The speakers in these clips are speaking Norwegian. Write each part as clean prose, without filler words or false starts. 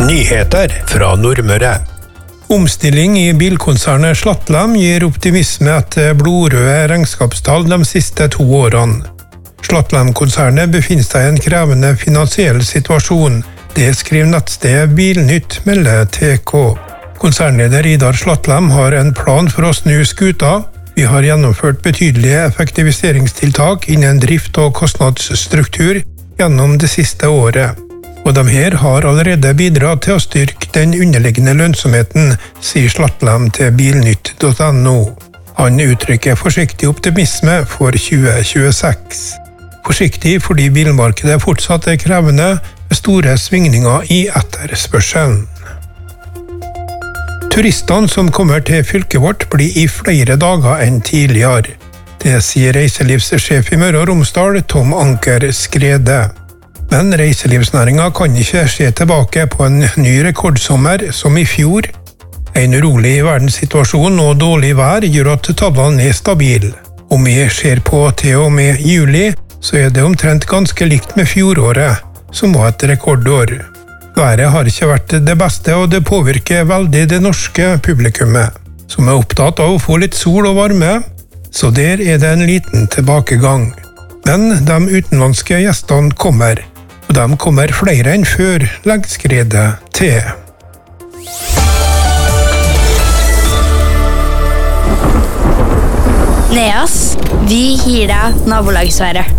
Nyheter fra Nordmøre. Omstilling i bilkonsernet Slatlam gir optimisme etter blodrøde regnskapstall de siste 2 årene. Slatlam-konsernet befinner seg i en krevende finansiell situasjon. Det skriver nettstedet Bilnytt, melder TK. Konsernleder Idar Slatlam har en plan for å snu skuta. Vi har gjennomført betydelige effektiviseringstiltak innen drift og kostnadsstruktur gjennom det siste året. Og de her har allerede bidratt til å styrke den underliggende lønnsomheten, sier Slatlam til bilnytt.no. Han uttrykker forsiktig optimisme for 2026. Forsiktig fordi bilmarkedet fortsatt er krevende, med store svingninger i etterspørselen. Turistene som kommer til fylket vårt blir i flere dager enn tidligere. Det sier reiselivssjef i Møre og Romsdal, Tom Anker Skrede. Men reiselivsnæringen kan ikke se tilbake på en ny rekordsommer som i fjor. En urolig verdenssituasjon og dårlig vær gjør at tallene er stabile. Om vi ser på til og med juli, så er det omtrent ganske likt med fjoråret, som var et rekordår. Været har ikke vært det beste, og det påvirker veldig det norske publikummet, som er opptatt av å få litt sol og varme, så der er det en liten tilbakegang. Men de utenlandske gjestene kommer, og de kommer flere enn før, legger Skrede til. Neas, vi gir deg nabolagsværet.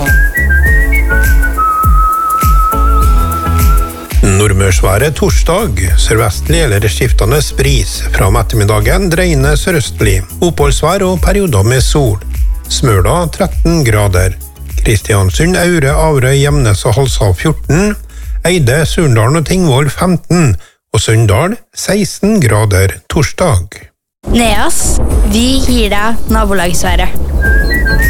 Nordmørsværet torsdag, sørvestlig eller skiftende bris. Fra ettermiddagen dreiende sørøstlig, oppholdsvær og perioder med sol. Smøla 13 grader. Kristiansund, Aure, Averøy, Gjemnes og Halsa 14. Eide, Surndalen og Tingvoll 15. Og Sunndal 16 grader torsdag. Neas, vi gir deg nabolagsværet.